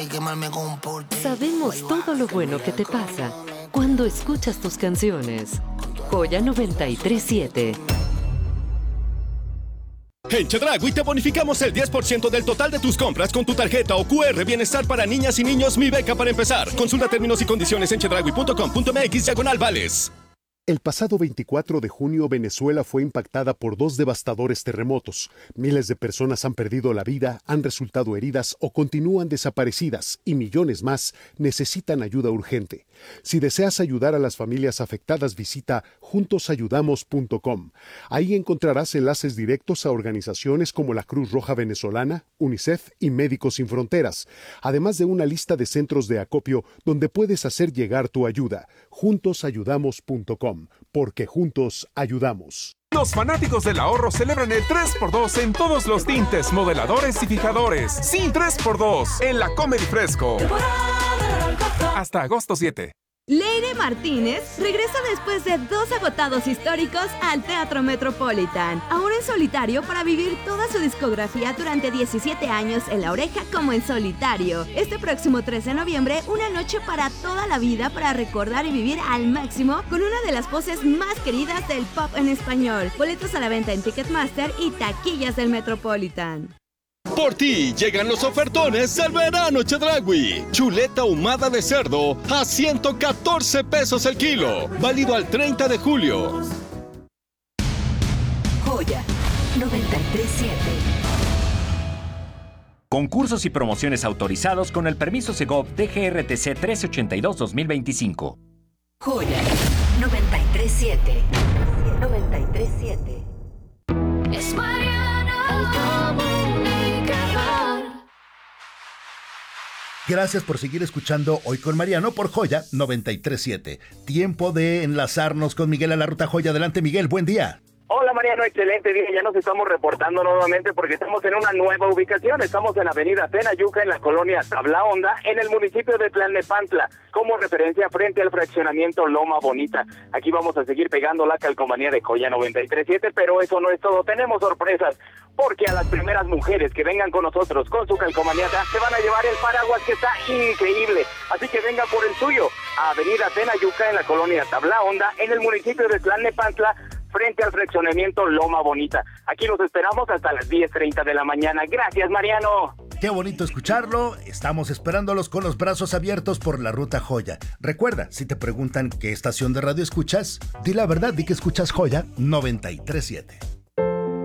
Sabemos todo lo bueno que te pasa cuando escuchas tus canciones. Joya 93.7. En Chedraui te bonificamos el 10% del total de tus compras con tu tarjeta o QR Bienestar para niñas y niños Mi Beca para empezar. Consulta términos y condiciones en chedraui.com.mx/vales. El pasado 24 de junio, Venezuela fue impactada por 2 devastadores terremotos. Miles de personas han perdido la vida, han resultado heridas o continúan desaparecidas y millones más necesitan ayuda urgente. Si deseas ayudar a las familias afectadas, visita juntosayudamos.com. Ahí encontrarás enlaces directos a organizaciones como la Cruz Roja Venezolana, UNICEF y Médicos Sin Fronteras, además de una lista de centros de acopio donde puedes hacer llegar tu ayuda. Juntosayudamos.com. Porque juntos ayudamos. Los fanáticos del ahorro celebran el 3x2 en todos los tintes, modeladores y fijadores. Sí, 3x2 en la Comedy Fresco. Hasta agosto 7. Leire Martínez regresa después de 2 agotados históricos al Teatro Metropolitan, ahora en solitario para vivir toda su discografía durante 17 años en La Oreja como en solitario. Este próximo 3 de noviembre, una noche para toda la vida para recordar y vivir al máximo con una de las voces más queridas del pop en español. Boletos a la venta en Ticketmaster y taquillas del Metropolitan. Por ti llegan los ofertones del verano Chedraui. Chuleta ahumada de cerdo a 114 pesos el kilo. Válido al 30 de julio. Joya 93.7. Concursos y promociones autorizados con el permiso Segov DGRTC 1382-2025. Joya 93.7. 93.7. Es Mariano el comunicador. Gracias por seguir escuchando Hoy con Mariano por Joya 93.7. Tiempo de enlazarnos con Miguel a la Ruta Joya. Adelante, Miguel, buen día. Hola Mariano, excelente día. Ya nos estamos reportando nuevamente porque estamos en una nueva ubicación. Estamos en Avenida Tenayuca, en la colonia Tabla Honda, en el municipio de Tlalnepantla, como referencia frente al fraccionamiento Loma Bonita. Aquí vamos a seguir pegando la calcomanía de Joya 93.7, pero eso no es todo. Tenemos sorpresas, porque a las primeras mujeres que vengan con nosotros con su calcomanía se van a llevar el paraguas que está increíble. Así que vengan por el suyo a Avenida Tenayuca, en la colonia Tabla Honda, en el municipio de Tlalnepantla, frente al fraccionamiento Loma Bonita. Aquí los esperamos hasta las 10:30 de la mañana. Gracias, Mariano. Qué bonito escucharlo. Estamos esperándolos con los brazos abiertos por la Ruta Joya. Recuerda, si te preguntan qué estación de radio escuchas, di la verdad, di que escuchas Joya 93.7.